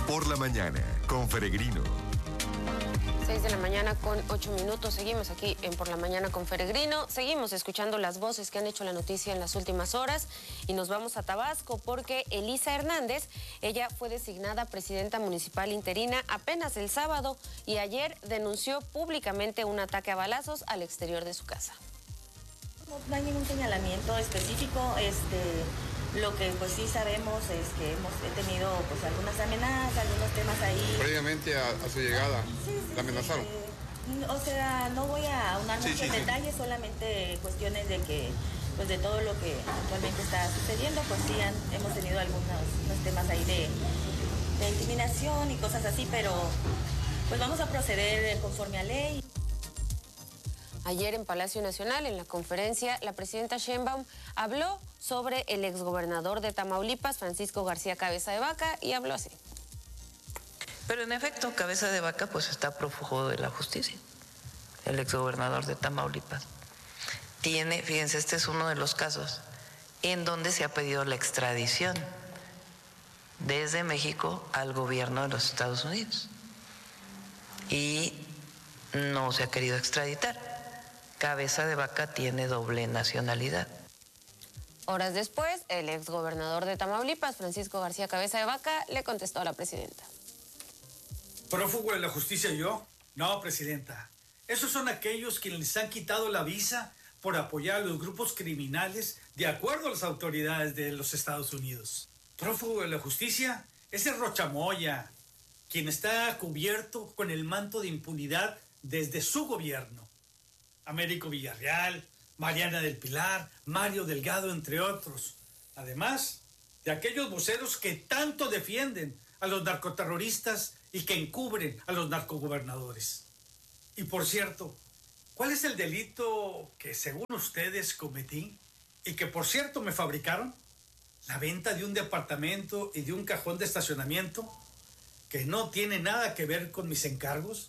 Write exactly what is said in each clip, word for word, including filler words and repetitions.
Por la mañana, con Peregrino. seis de la mañana con ocho minutos. Seguimos aquí en Por la Mañana con Peregrino. Seguimos escuchando las voces que han hecho la noticia en las últimas horas y nos vamos a Tabasco porque Elisa Hernández, ella fue designada presidenta municipal interina apenas el sábado y ayer denunció públicamente un ataque a balazos al exterior de su casa. No, no hay ningún señalamiento específico. Este, lo que pues sí sabemos es que hemos he tenido pues algunas amenazas, algunos temas ahí. Previamente a, a su llegada, sí, sí, ¿la amenazaron? Sí, o sea, no voy a aunar sí, muchos sí, detalles, sí. Solamente cuestiones de que, pues de todo lo que actualmente está sucediendo, pues sí han, hemos tenido algunos unos temas ahí de, de intimidación y cosas así, pero pues vamos a proceder conforme a ley. Ayer en Palacio Nacional, en la conferencia, la presidenta Sheinbaum habló sobre el exgobernador de Tamaulipas, Francisco García Cabeza de Vaca, y habló así. Pero en efecto, Cabeza de Vaca pues está prófugo de la justicia, el exgobernador de Tamaulipas. Tiene, fíjense, este es uno de los casos en donde se ha pedido la extradición desde México al gobierno de los Estados Unidos y no se ha querido extraditar. Cabeza de Vaca tiene doble nacionalidad. Horas después, el exgobernador de Tamaulipas, Francisco García Cabeza de Vaca, le contestó a la presidenta. ¿Prófugo de la justicia yo? No, presidenta. Esos son aquellos quienes les han quitado la visa por apoyar a los grupos criminales de acuerdo a las autoridades de los Estados Unidos. Prófugo de la justicia es el Rochamoya, quien está cubierto con el manto de impunidad desde su gobierno. Américo Villarreal, Mariana del Pilar, Mario Delgado, entre otros. Además de aquellos voceros que tanto defienden a los narcoterroristas y que encubren a los narcogobernadores. Y por cierto, ¿cuál es el delito que según ustedes cometí y que por cierto me fabricaron? La venta de un departamento y de un cajón de estacionamiento que no tiene nada que ver con mis encargos.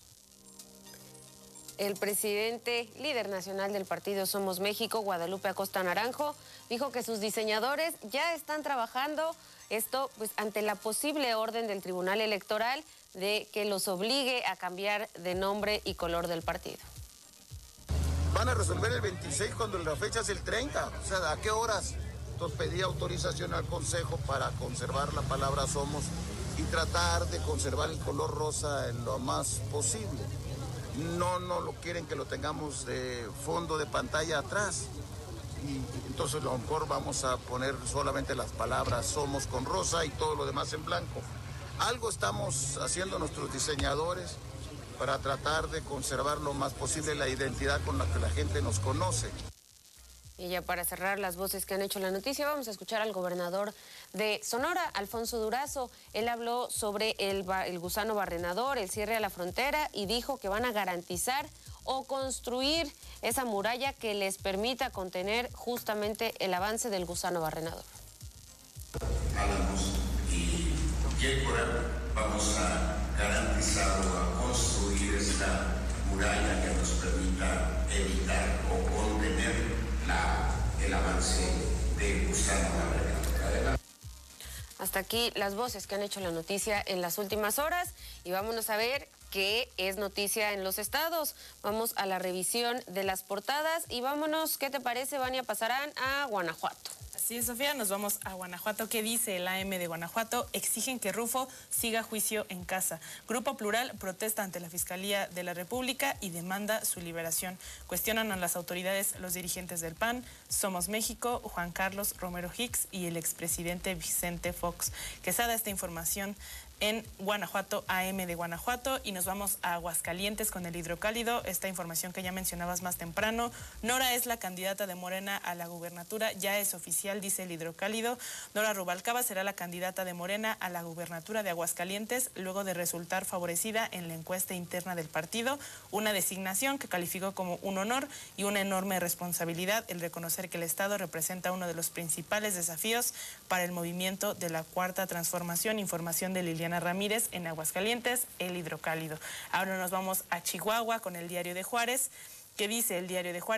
El presidente, líder nacional del partido Somos México, Guadalupe Acosta Naranjo, dijo que sus diseñadores ya están trabajando esto pues ante la posible orden del Tribunal Electoral de que los obligue a cambiar de nombre y color del partido. Van a resolver el veintiséis cuando la fecha es el treinta, o sea, ¿a qué horas? Entonces pedí autorización al Consejo para conservar la palabra Somos y tratar de conservar el color rosa en lo más posible. No, no lo quieren que lo tengamos de fondo de pantalla atrás. Y entonces a lo mejor vamos a poner solamente las palabras Somos con rosa y todo lo demás en blanco. Algo estamos haciendo nuestros diseñadores para tratar de conservar lo más posible la identidad con la que la gente nos conoce. Y ya para cerrar las voces que han hecho la noticia, vamos a escuchar al gobernador de Sonora, Alfonso Durazo. Él habló sobre el, el gusano barrenador, el cierre a la frontera y dijo que van a garantizar o construir esa muralla que les permita contener justamente el avance del gusano barrenador. Álamos y Yécora vamos a garantizar o a construir esta muralla que nos permita evitar o contener La, el avance de Gusano Barrenador. Hasta aquí las voces que han hecho la noticia en las últimas horas y vámonos a ver qué es noticia en los estados. Vamos a la revisión de las portadas y vámonos, ¿qué te parece, Vania? Pasarán a Guanajuato. Así es, Sofía, nos vamos a Guanajuato. ¿Qué dice el A M de Guanajuato? Exigen que Rufo siga juicio en casa. Grupo Plural protesta ante la Fiscalía de la República y demanda su liberación. Cuestionan a las autoridades los dirigentes del P A N, Somos México, Juan Carlos Romero Hicks y el expresidente Vicente Fox. Quesada, esta información en Guanajuato, A M de Guanajuato, y nos vamos a Aguascalientes con el hidrocálido. Esta información que ya mencionabas más temprano. Nora es la candidata de Morena a la gubernatura, ya es oficial, dice el hidrocálido. Nora Rubalcaba será la candidata de Morena a la gubernatura de Aguascalientes luego de resultar favorecida en la encuesta interna del partido, una designación que calificó como un honor y una enorme responsabilidad el reconocer que el Estado representa uno de los principales desafíos para el movimiento de la Cuarta Transformación. Información de Liliana Ramírez en Aguascalientes, el hidrocálido. Ahora nos vamos a Chihuahua con el Diario de Juárez. ¿Qué dice el Diario de Juárez?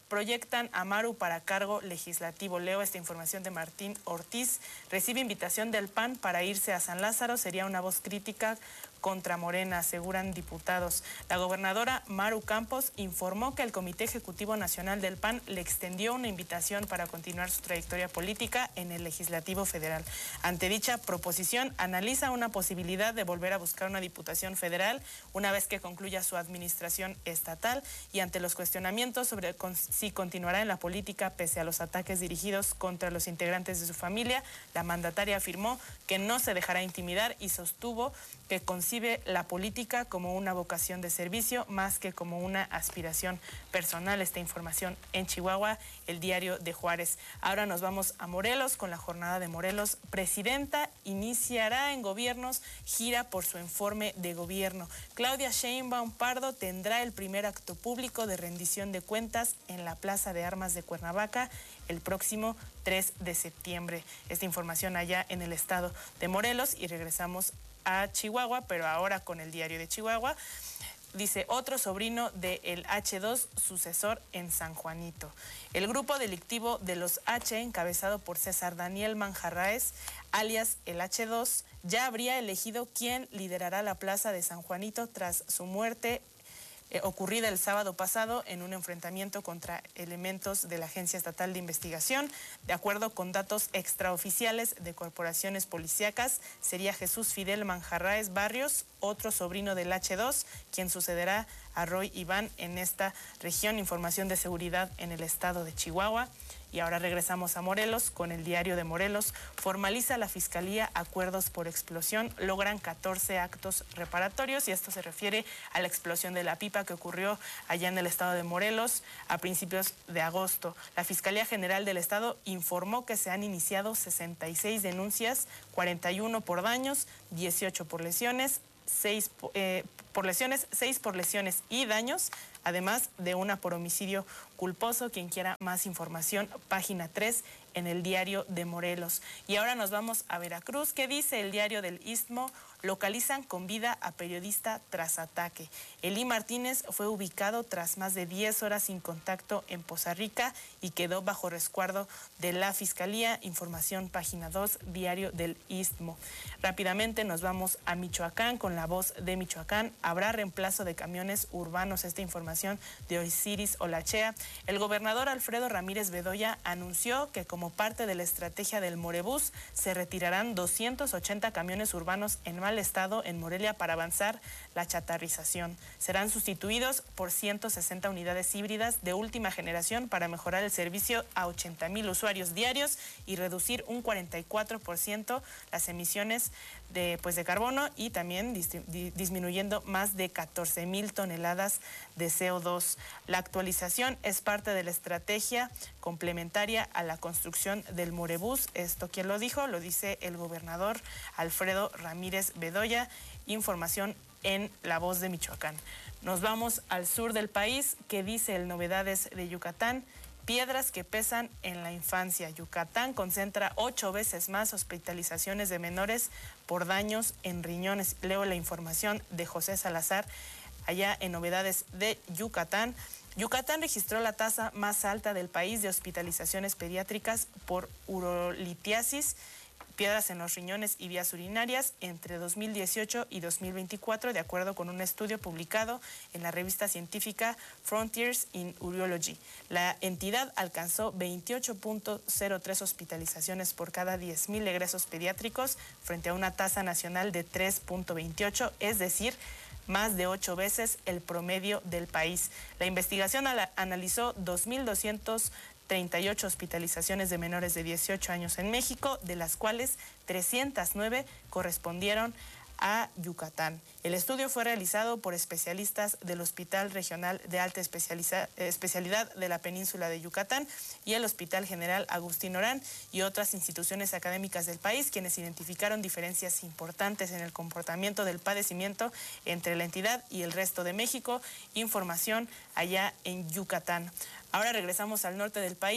proyectan a Maru para cargo legislativo. Leo esta información de Martín Ortiz. Recibe invitación del P A N para irse a San Lázaro. Sería una voz crítica contra Morena, aseguran diputados. La gobernadora Maru Campos informó que el Comité Ejecutivo Nacional del P A N le extendió una invitación para continuar su trayectoria política en el Legislativo Federal. Ante dicha proposición, analiza una posibilidad de volver a buscar una diputación federal una vez que concluya su administración estatal, y ante los cuestionamientos sobre con, si continuará en la política pese a los ataques dirigidos contra los integrantes de su familia, la mandataria afirmó que no se dejará intimidar y sostuvo que concibe la política como una vocación de servicio más que como una aspiración personal. Esta información en Chihuahua, el Diario de Juárez. Ahora nos vamos a Morelos con la jornada de Morelos. Presidenta iniciará en gobiernos gira por su informe de gobierno. Claudia Sheinbaum Pardo tendrá el primer acto público de rendición de cuentas en la Plaza de Armas de Cuernavaca el próximo tres de septiembre. Esta información allá en el estado de Morelos, y regresamos a Chihuahua, pero ahora con el Diario de Chihuahua. Dice, otro sobrino del hache dos, sucesor en San Juanito. El grupo delictivo de los H, encabezado por César Daniel Manjarraez, alias el hache dos, ya habría elegido quién liderará la plaza de San Juanito tras su muerte Eh, ocurrida el sábado pasado en un enfrentamiento contra elementos de la Agencia Estatal de Investigación. De acuerdo con datos extraoficiales de corporaciones policíacas, sería Jesús Fidel Manjarraez Barrios, otro sobrino del hache dos, quien sucederá a Roy Iván en esta región. Información de seguridad en el estado de Chihuahua. Y ahora regresamos a Morelos con el Diario de Morelos. Formaliza la Fiscalía acuerdos por explosión. Logran catorce actos reparatorios, y esto se refiere a la explosión de la pipa que ocurrió allá en el estado de Morelos a principios de agosto. La Fiscalía General del Estado informó que se han iniciado sesenta y seis denuncias, cuarenta y uno por daños, dieciocho por lesiones, seis eh, por lesiones, seis por lesiones y daños, además de una por homicidio culposo. Quien quiera más información, página tres en el Diario de Morelos. Y ahora nos vamos a Veracruz. ¿Qué dice el Diario del Istmo? Localizan con vida a periodista tras ataque. Elí Martínez fue ubicado tras más de diez horas sin contacto en Poza Rica y quedó bajo resguardo de la Fiscalía. Información página dos, Diario del Istmo. Rápidamente nos vamos a Michoacán con La Voz de Michoacán. Habrá reemplazo de camiones urbanos. Esta información de Osiris Olachea. El gobernador Alfredo Ramírez Bedoya anunció que como parte de la estrategia del Morebús se retirarán doscientos ochenta camiones urbanos en mal estado en Morelia para avanzar la chatarrización. Serán sustituidos por ciento sesenta unidades híbridas de última generación para mejorar el servicio a ochenta mil usuarios diarios y reducir un cuarenta y cuatro por ciento las emisiones de, pues, de carbono, y también dis, di, disminuyendo más de catorce mil toneladas de C O dos. La actualización es parte de la estrategia complementaria a la construcción del Morebús. Esto, ¿quién lo dijo? Lo dice el gobernador Alfredo Ramírez Bedoya. Información en La Voz de Michoacán. Nos vamos al sur del país. ¿Qué dice el Novedades de Yucatán? Piedras que pesan en la infancia. Yucatán concentra ocho veces más hospitalizaciones de menores por daños en riñones. Leo la información de José Salazar allá en Novedades de Yucatán. Yucatán registró la tasa más alta del país de hospitalizaciones pediátricas por urolitiasis, piedras en los riñones y vías urinarias entre dos mil dieciocho y dos mil veinticuatro, de acuerdo con un estudio publicado en la revista científica Frontiers in Urology. La entidad alcanzó veintiocho punto cero tres hospitalizaciones por cada diez mil egresos pediátricos frente a una tasa nacional de tres punto veintiocho, es decir, más de ocho veces el promedio del país. La investigación analizó dos mil doscientas treinta y ocho hospitalizaciones de menores de dieciocho años en México, de las cuales trescientas nueve correspondieron a Yucatán. El estudio fue realizado por especialistas del Hospital Regional de Alta Especialidad de la Península de Yucatán y el Hospital General Agustín Orán y otras instituciones académicas del país, quienes identificaron diferencias importantes en el comportamiento del padecimiento entre la entidad y el resto de México. Información allá en Yucatán. Ahora regresamos al norte del país.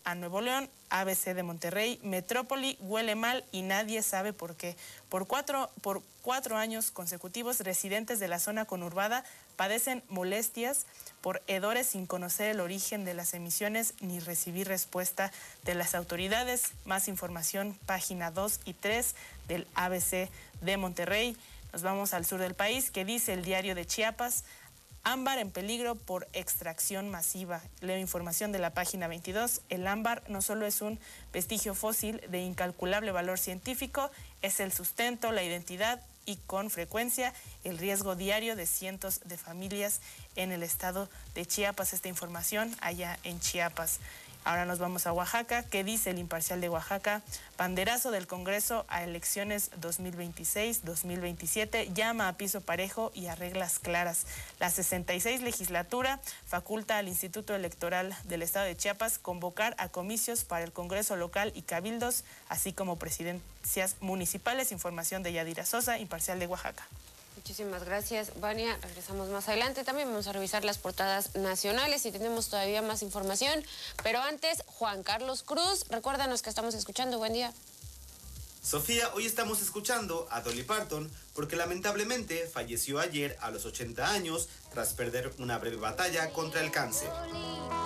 a Nuevo León, A B C de Monterrey, Metrópoli huele mal y nadie sabe por qué. Por cuatro, por cuatro años consecutivos, residentes de la zona conurbada padecen molestias por hedores sin conocer el origen de las emisiones ni recibir respuesta de las autoridades. Más información, página dos y tres del A B C de Monterrey. Nos vamos al sur del país, que dice el diario de Chiapas: ámbar en peligro por extracción masiva. Leo información de la página veintidós. El ámbar no solo es un vestigio fósil de incalculable valor científico, es el sustento, la identidad y con frecuencia el riesgo diario de cientos de familias en el estado de Chiapas. Esta información allá en Chiapas. Ahora nos vamos a Oaxaca. ¿Qué dice el Imparcial de Oaxaca? Banderazo del Congreso a elecciones dos mil veintiséis dos mil veintisiete. Llama a piso parejo y a reglas claras. La sesenta y seis legislatura faculta al Instituto Electoral del Estado de Chiapas convocar a comicios para el Congreso local y cabildos, así como presidencias municipales. Información de Yadira Sosa, Imparcial de Oaxaca. Muchísimas gracias, Vania. Regresamos más adelante. También vamos a revisar las portadas nacionales y tenemos todavía más información. Pero antes, Juan Carlos Cruz, recuérdanos que estamos escuchando. Buen día. Sofía, hoy estamos escuchando a Dolly Parton porque lamentablemente falleció ayer a los ochenta años tras perder una breve batalla contra el cáncer.